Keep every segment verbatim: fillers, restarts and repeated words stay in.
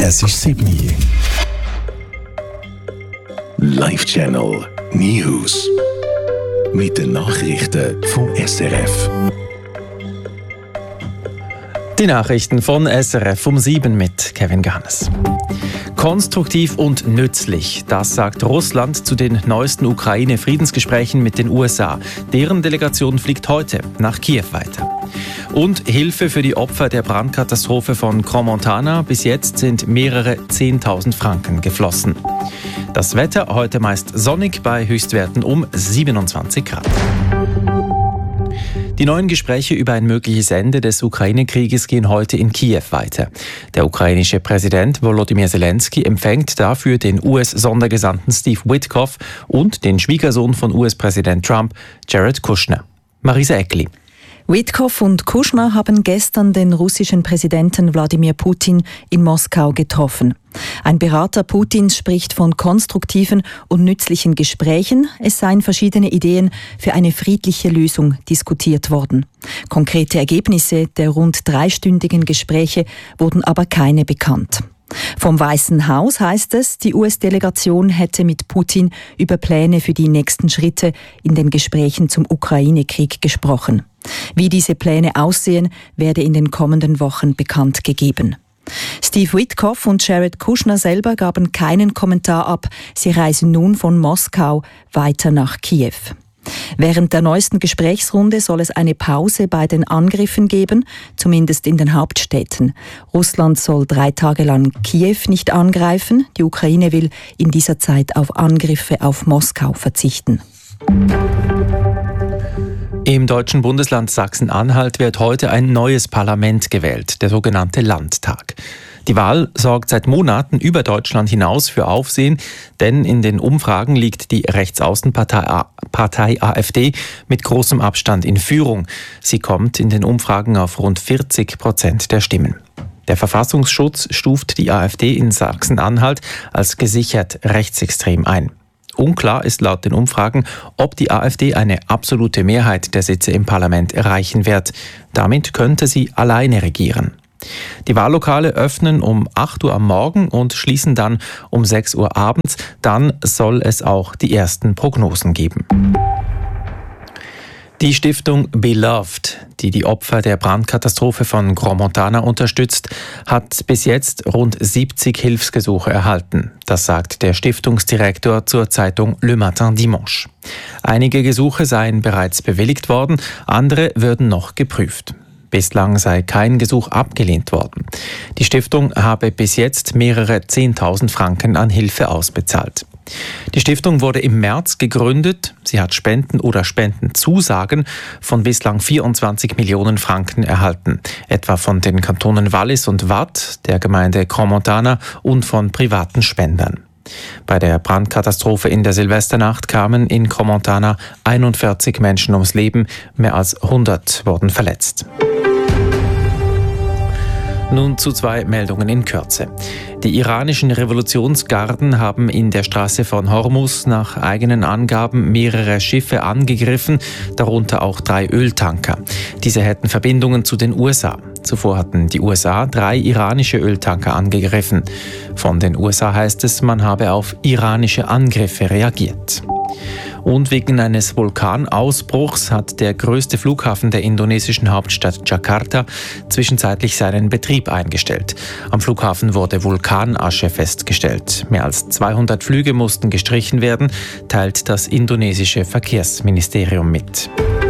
Es ist sieben Uhr. Live Channel News. Mit den Nachrichten vom S R F. Die Nachrichten von S R F um sieben mit Kevin Garnes. Konstruktiv und nützlich, das sagt Russland zu den neuesten Ukraine-Friedensgesprächen mit den U S A. Deren Delegation fliegt heute nach Kiew weiter. Und Hilfe für die Opfer der Brandkatastrophe von Crans-Montana. Bis jetzt sind mehrere zehntausend Franken geflossen. Das Wetter heute meist sonnig bei Höchstwerten um siebenundzwanzig Grad. Die neuen Gespräche über ein mögliches Ende des Ukraine-Krieges gehen heute in Kiew weiter. Der ukrainische Präsident Volodymyr Zelensky empfängt dafür den U S-Sondergesandten Steve Witkoff und den Schwiegersohn von U S-Präsident Trump, Jared Kushner. Marisa Eckli. Witkoff und Kushner haben gestern den russischen Präsidenten Wladimir Putin in Moskau getroffen. Ein Berater Putins spricht von konstruktiven und nützlichen Gesprächen. Es seien verschiedene Ideen für eine friedliche Lösung diskutiert worden. Konkrete Ergebnisse der rund dreistündigen Gespräche wurden aber keine bekannt. Vom Weißen Haus heißt es, die U S-Delegation hätte mit Putin über Pläne für die nächsten Schritte in den Gesprächen zum Ukraine-Krieg gesprochen. Wie diese Pläne aussehen, werde in den kommenden Wochen bekannt gegeben. Steve Witkoff und Jared Kushner selber gaben keinen Kommentar ab. Sie reisen nun von Moskau weiter nach Kiew. Während der neuesten Gesprächsrunde soll es eine Pause bei den Angriffen geben, zumindest in den Hauptstädten. Russland soll drei Tage lang Kiew nicht angreifen. Die Ukraine will in dieser Zeit auf Angriffe auf Moskau verzichten. Im deutschen Bundesland Sachsen-Anhalt wird heute ein neues Parlament gewählt, der sogenannte Landtag. Die Wahl sorgt seit Monaten über Deutschland hinaus für Aufsehen, denn in den Umfragen liegt die Rechtsaußenpartei Partei AfD mit großem Abstand in Führung. Sie kommt in den Umfragen auf rund vierzig Prozent der Stimmen. Der Verfassungsschutz stuft die AfD in Sachsen-Anhalt als gesichert rechtsextrem ein. Unklar ist laut den Umfragen, ob die AfD eine absolute Mehrheit der Sitze im Parlament erreichen wird. Damit könnte sie alleine regieren. Die Wahllokale öffnen um acht Uhr am Morgen und schließen dann um sechs Uhr abends. Dann soll es auch die ersten Prognosen geben. Die Stiftung Beloved, die die Opfer der Brandkatastrophe von Crans-Montana unterstützt, hat bis jetzt rund siebzig Hilfsgesuche erhalten. Das sagt der Stiftungsdirektor zur Zeitung Le Matin Dimanche. Einige Gesuche seien bereits bewilligt worden, andere würden noch geprüft. Bislang sei kein Gesuch abgelehnt worden. Die Stiftung habe bis jetzt mehrere zehntausend Franken an Hilfe ausbezahlt. Die Stiftung wurde im März gegründet. Sie hat Spenden oder Spendenzusagen von bislang vierundzwanzig Millionen Franken erhalten, etwa von den Kantonen Wallis und Waadt, der Gemeinde Crans-Montana und von privaten Spendern. Bei der Brandkatastrophe in der Silvesternacht kamen in Crans-Montana einundvierzig Menschen ums Leben, mehr als hundert wurden verletzt. Nun zu zwei Meldungen in Kürze. Die iranischen Revolutionsgarden haben in der Straße von Hormuz nach eigenen Angaben mehrere Schiffe angegriffen, darunter auch drei Öltanker. Diese hätten Verbindungen zu den U S A. Zuvor hatten die U S A drei iranische Öltanker angegriffen. Von den U S A heißt es, man habe auf iranische Angriffe reagiert. Und wegen eines Vulkanausbruchs hat der größte Flughafen der indonesischen Hauptstadt Jakarta zwischenzeitlich seinen Betrieb eingestellt. Am Flughafen wurde Vulkanasche festgestellt. Mehr als zweihundert Flüge mussten gestrichen werden, teilt das indonesische Verkehrsministerium mit.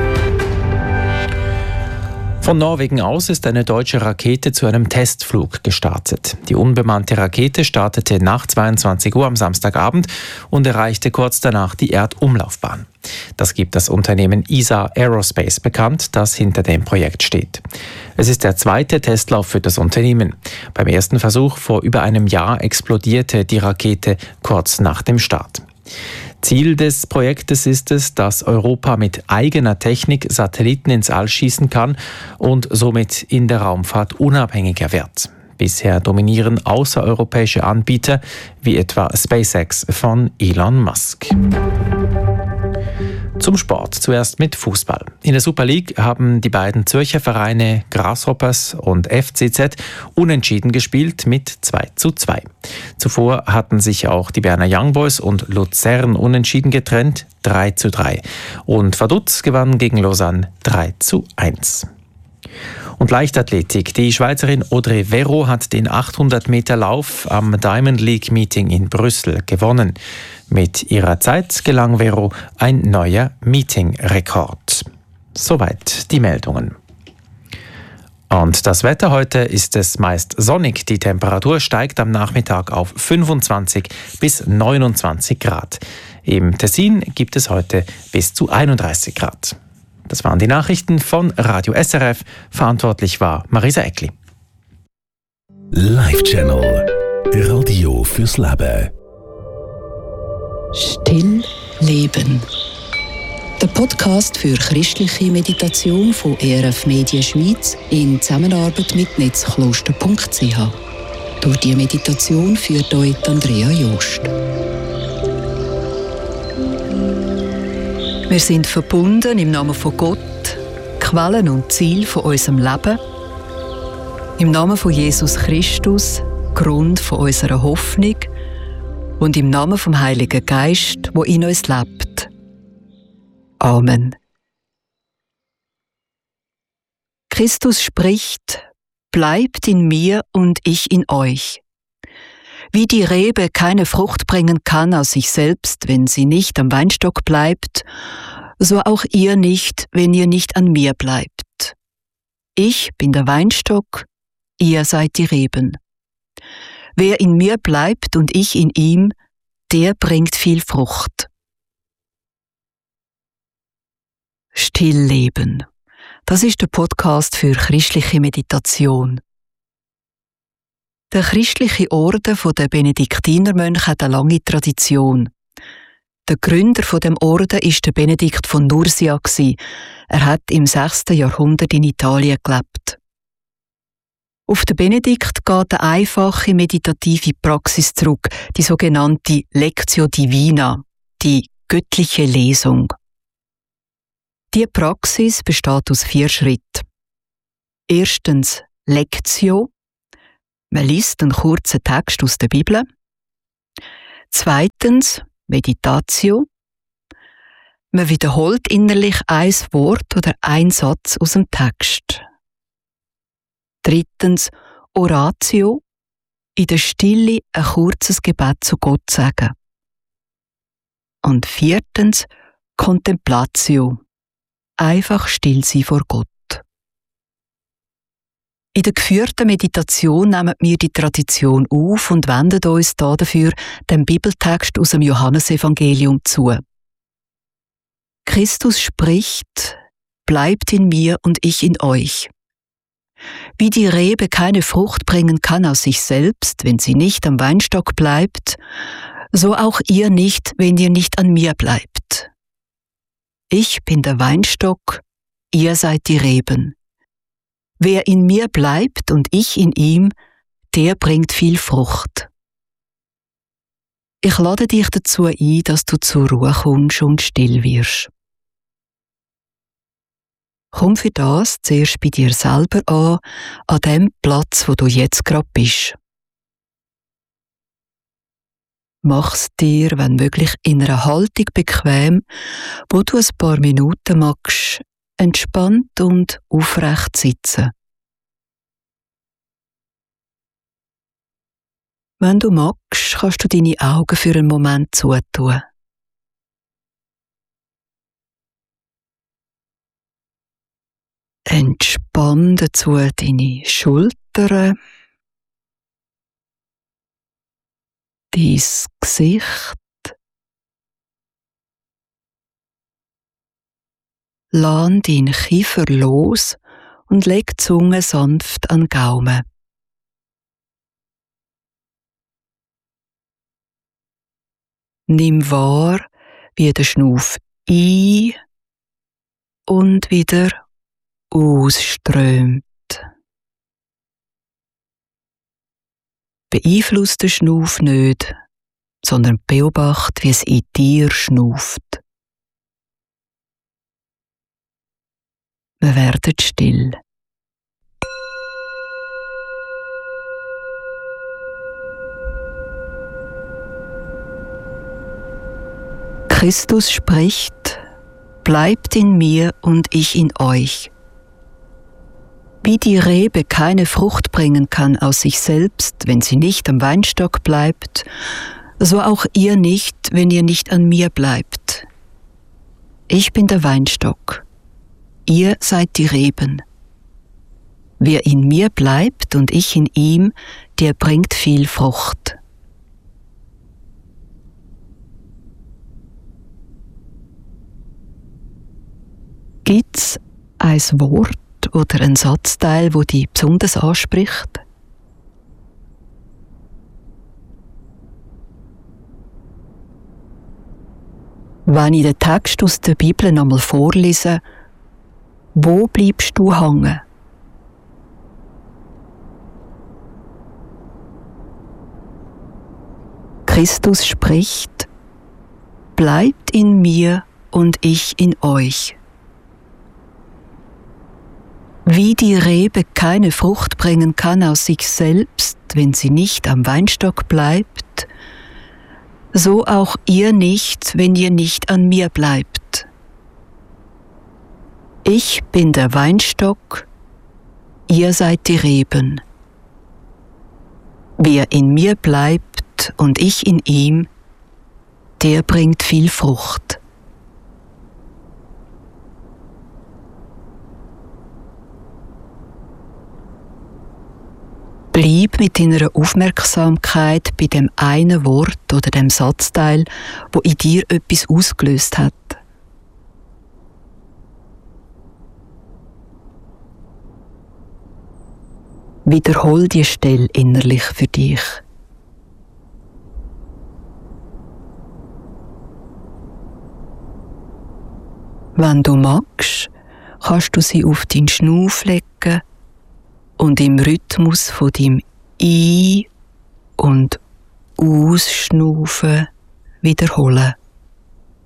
Von Norwegen aus ist eine deutsche Rakete zu einem Testflug gestartet. Die unbemannte Rakete startete nach zweiundzwanzig Uhr am Samstagabend und erreichte kurz danach die Erdumlaufbahn. Das gibt das Unternehmen E S A Aerospace bekannt, das hinter dem Projekt steht. Es ist der zweite Testlauf für das Unternehmen. Beim ersten Versuch vor über einem Jahr explodierte die Rakete kurz nach dem Start. Ziel des Projektes ist es, dass Europa mit eigener Technik Satelliten ins All schießen kann und somit in der Raumfahrt unabhängiger wird. Bisher dominieren außereuropäische Anbieter wie etwa SpaceX von Elon Musk. Zum Sport, zuerst mit Fußball. In der Super League haben die beiden Zürcher Vereine Grasshoppers und F C Z unentschieden gespielt mit zwei zu zwei. Zuvor hatten sich auch die Berner Young Boys und Luzern unentschieden getrennt, drei zu drei. Und Vaduz gewann gegen Lausanne drei zu eins. Und Leichtathletik. Die Schweizerin Audrey Verreau hat den achthundert Meter Lauf am Diamond League Meeting in Brüssel gewonnen. Mit ihrer Zeit gelang Verreau ein neuer Meeting-Rekord. Soweit die Meldungen. Und das Wetter heute ist es meist sonnig. Die Temperatur steigt am Nachmittag auf fünfundzwanzig bis neunundzwanzig Grad. Im Tessin gibt es heute bis zu einunddreißig Grad. Das waren die Nachrichten von Radio S R F. Verantwortlich war Marisa Eckli. Live Channel. Radio fürs Leben. Still leben. Der Podcast für christliche Meditation von E R F Medien Schweiz in Zusammenarbeit mit netzkloster punkt c h. Durch die Meditation führt euch Andrea Jost. Wir sind verbunden im Namen von Gott, Quellen und Ziel von unserem Leben, im Namen von Jesus Christus, Grund von unserer Hoffnung und im Namen vom Heiligen Geist, wo in uns lebt. Amen. Christus spricht: Bleibt in mir und ich in euch. Wie die Rebe keine Frucht bringen kann aus sich selbst, wenn sie nicht am Weinstock bleibt, so auch ihr nicht, wenn ihr nicht an mir bleibt. Ich bin der Weinstock, ihr seid die Reben. Wer in mir bleibt und ich in ihm, der bringt viel Frucht. Stillleben. Das ist der Podcast für christliche Meditation. Der christliche Orden der Benediktinermönche hat eine lange Tradition. Der Gründer von dem Orden ist der Benedikt von Nursia. Er hat im sechsten Jahrhundert in Italien gelebt. Auf den Benedikt geht eine einfache meditative Praxis zurück, die sogenannte Lectio Divina, die göttliche Lesung. Diese Praxis besteht aus vier Schritten. Erstens Lectio. Man liest einen kurzen Text aus der Bibel. Zweitens Meditatio. Man wiederholt innerlich ein Wort oder ein Satz aus dem Text. Drittens Oratio. In der Stille ein kurzes Gebet zu Gott sagen. Und viertens Contemplatio. Einfach still sein vor Gott. In der geführten Meditation nehmen wir die Tradition auf und wenden uns dafür dem Bibeltext aus dem Johannesevangelium zu. Christus spricht: Bleibt in mir und ich in euch. Wie die Rebe keine Frucht bringen kann aus sich selbst, wenn sie nicht am Weinstock bleibt, so auch ihr nicht, wenn ihr nicht an mir bleibt. Ich bin der Weinstock, ihr seid die Reben. Wer in mir bleibt und ich in ihm, der bringt viel Frucht. Ich lade dich dazu ein, dass du zur Ruhe kommst und still wirst. Komm für das zuerst bei dir selber an, an dem Platz, wo du jetzt gerade bist. Mach's dir, wenn möglich, in einer Haltung bequem, wo du ein paar Minuten magst, entspannt und aufrecht sitzen. Wenn du magst, kannst du deine Augen für einen Moment zutun. Entspann dazu deine Schultern, dein Gesicht. Lass deinen Kiefer los und leg die Zunge sanft an den Gaumen. Nimm wahr, wie der Schnuff ein- und wieder ausströmt. Beeinfluss den Schnuff nicht, sondern beobachte, wie es in dir schnuft. wir werden still. Christus spricht: Bleibt in mir und ich in euch. Wie die Rebe keine Frucht bringen kann aus sich selbst, wenn sie nicht am Weinstock bleibt, so auch ihr nicht, wenn ihr nicht an mir bleibt. Ich bin der Weinstock, ihr seid die Reben. Wer in mir bleibt und ich in ihm, der bringt viel Frucht. Gibt's ein Wort oder ein Satzteil, wo dich besonders anspricht? Wenn ich den Text aus der Bibel nochmal vorlese, wo bleibst du hängen? Christus spricht: Bleibt in mir und ich in euch. Wie die Rebe keine Frucht bringen kann aus sich selbst, wenn sie nicht am Weinstock bleibt, so auch ihr nicht, wenn ihr nicht an mir bleibt. Ich bin der Weinstock, ihr seid die Reben. Wer in mir bleibt und ich in ihm, der bringt viel Frucht. Bleib mit deiner Aufmerksamkeit bei dem einen Wort oder dem Satzteil, wo in dir etwas ausgelöst hat. Wiederhol die Stelle innerlich für dich. Wenn du magst, kannst du sie auf deinen Schnauf legen und im Rhythmus von deinem Ein- und Ausschnaufen wiederholen.